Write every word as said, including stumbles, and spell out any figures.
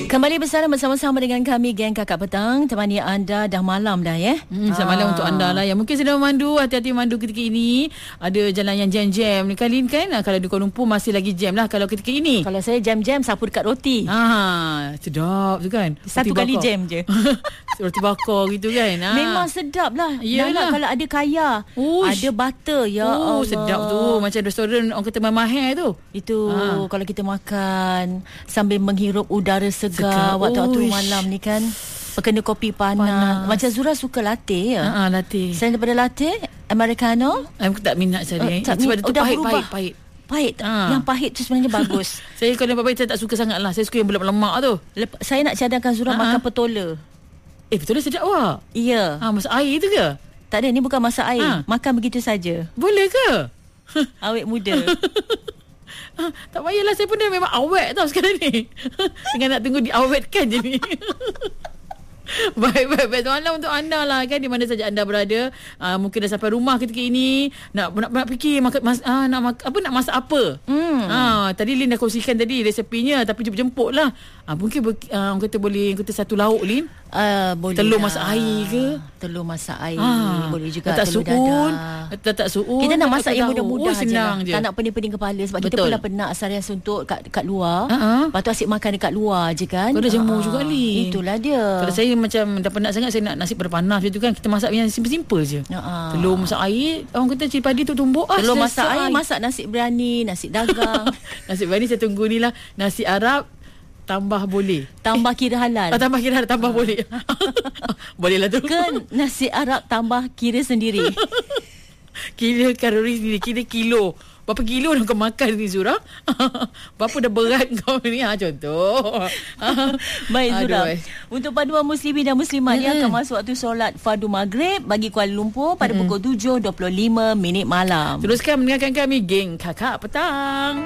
Kembali bersama-sama dengan kami Geng Kakak Petang. Temani anda dah malam dah ya. Hmm, selamat malam untuk anda lah yang mungkin sedang memandu. Hati-hati memandu ketika ini. Ada jalan yang jam-jam ni kali ni kan. Kalau di Kuala Lumpur masih lagi jam lah kalau ketika ini. Kalau saya jam-jam sapu dekat roti. Ah, sedap tu kan. Satu roti kali bakar. jam je. Roti bakar gitu kan. Ah. Memang sedap lah. Yalah. Kalau ada kaya, Uish. ada butter. Ya oh, Allah. sedap tu. Macam restoran orang kata mahal tu. Itu Ah. kalau kita makan sambil menghirup udara segar, Segar. waktu-waktu Uish. malam ni kan. Berkena kopi panas. Panas. Macam Zura suka latte ya. Ha ah, latte. Selain daripada latte, americano. Aku tak minat Uh, saya. tak Sebab min- dia tu dah pahit, berubah. pahit, pahit. Pahit. Ah. Yang pahit tu sebenarnya bagus. Saya kalau nampak pahit saya tak suka sangat lah. Saya suka yang berlemak-lemak tu. Lep- saya nak cadangkan Zura Ah, makan ah. petola. Eh betul lah sedap wah. Ya. Ah, masak air tu ke? Tak ada, ni bukan masak air. Ah. Makan begitu saja. Boleh ke? Awet muda. Ah, tak payahlah, saya pun dah memang awet tau sekarang ni. Tengah nak tunggu diawetkan je ni. Baik, baik, baik. Malam untuk anda lah kan, di mana saja anda berada. Uh, mungkin dah sampai rumah ketika ini. Nak nak, nak fikir makan, mas, uh, nak mak, apa nak masak apa. Hmm. Uh, tadi Lin dah kongsikan tadi resepinya, tapi jemput-jemput lah. Uh, mungkin ber, uh, orang kata boleh, orang kata satu lauk Lin. Uh, boleh Telur dah. masak air ke? Telur masak air. Ah, Boleh juga letak telur suun, dadah. letak suun. Kita nak letak masak yang tahu. mudah-mudah Oh, senang je, je. lah. Tak nak pening-pening kepala. Sebab kita Betul. pun dah penat seharian suntuk kat, kat luar. Uh-huh. Lepas tu asyik makan dekat luar je kan. Kau dah jemur Ah, juga, Lin. Itulah dia. Kalau saya macam dah penat sangat, saya nak nasi berpanas macam tu kan. Kita masak yang simple-simple je. Ah. Telur masak air, orang kata cili padi tu tumbuk. Ah, Telur masak selesai. air, masak nasi biryani, nasi dagang. Nasi biryani saya tunggu ni lah. Nasi Arab tambah boleh. Tambah kira halal. Ah, tambah kira tambah boleh. Boleh lah tu. Ke nasi Arab tambah kira sendiri. Kira kalori sendiri, kira kilo. Berapa kilo dah kau makan ni Zura? Berapa dah berat kau ni? Ha, contoh. Baik Zura. Aduh. Untuk paduan muslimin dan muslimat yang akan masuk waktu solat fardu maghrib bagi Kuala Lumpur pada pukul tujuh dua puluh lima minit malam. Teruskan mendengarkan kami Geng Kakak Petang.